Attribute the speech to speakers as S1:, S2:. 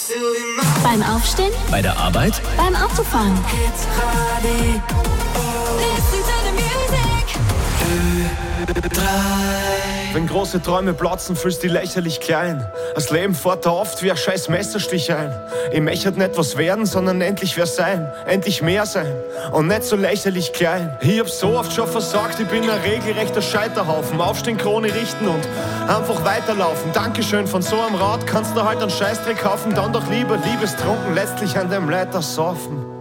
S1: Beim Aufstehen,
S2: bei der Arbeit,
S1: beim Autofahren.
S3: Wenn große Träume platzen, fühlst du dich lächerlich klein. Das Leben fährt da oft wie ein scheiß Messerstich ein. Ich möchte nicht was werden, sondern endlich wer sein. Endlich mehr sein und nicht so lächerlich klein. Ich hab so oft schon versagt, ich bin ein regelrechter Scheiterhaufen. Aufstehen, Krone richten und einfach weiterlaufen. Dankeschön, von so einem Rad kannst du halt einen Scheißdreck kaufen. Dann doch lieber liebestrunken, letztlich an dem Leiter saufen.